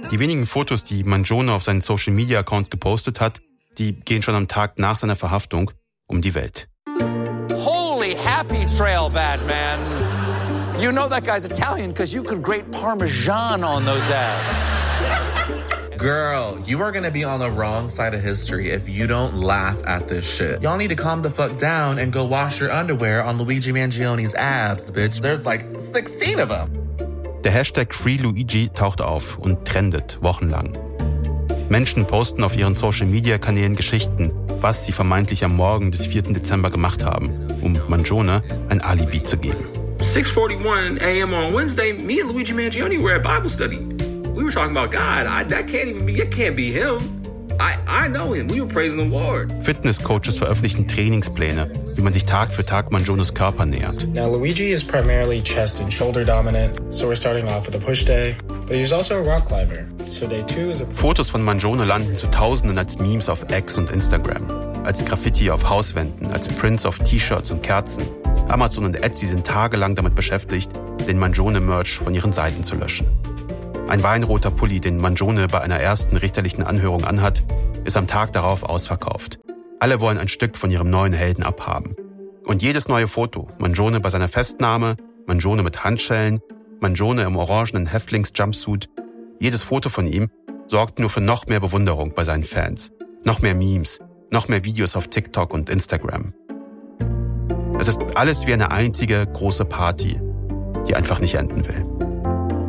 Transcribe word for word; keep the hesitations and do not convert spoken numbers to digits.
Die wenigen Fotos, die Mangione auf seinen Social-Media-Accounts gepostet hat, die gehen schon am Tag nach seiner Verhaftung um die Welt. Holy happy trail, Batman. You know that guy's Italian because you could grate Parmesan on those abs. Girl, you are gonna be on the wrong side of history if you don't laugh at this shit. Y'all need to calm the fuck down and go wash your underwear on Luigi Mangione's abs, bitch. There's like sixteen of them. Der Hashtag FreeLuigi taucht auf und trendet wochenlang. Menschen posten auf ihren Social-Media-Kanälen Geschichten, was sie vermeintlich am Morgen des vierten Dezember gemacht haben, um Mangione ein Alibi zu geben. six forty-one a.m. on Wednesday, me and Luigi Mangione were at Bible study. We were talking about God. I, that can't even be, it can't be him. I, I know him. We were praising the Lord. Fitnesscoaches veröffentlichen Trainingspläne, wie man sich Tag für Tag Mangiones Körper nähert. Now Luigi is primarily chest and shoulder dominant, so we're starting off with a push day. But he's also a rock climber. So day two is a... Fotos von Mangione landen zu Tausenden als Memes auf X und Instagram, als Graffiti auf Hauswänden, als Prints auf T-Shirts und Kerzen. Amazon und Etsy sind tagelang damit beschäftigt, den Mangione-Merch von ihren Seiten zu löschen. Ein weinroter Pulli, den Mangione bei einer ersten richterlichen Anhörung anhat, ist am Tag darauf ausverkauft. Alle wollen ein Stück von ihrem neuen Helden abhaben. Und jedes neue Foto, Mangione bei seiner Festnahme, Mangione mit Handschellen, Mangione im orangenen Häftlings-Jumpsuit, jedes Foto von ihm sorgt nur für noch mehr Bewunderung bei seinen Fans. Noch mehr Memes, noch mehr Videos auf TikTok und Instagram. Es ist alles wie eine einzige große Party, die einfach nicht enden will.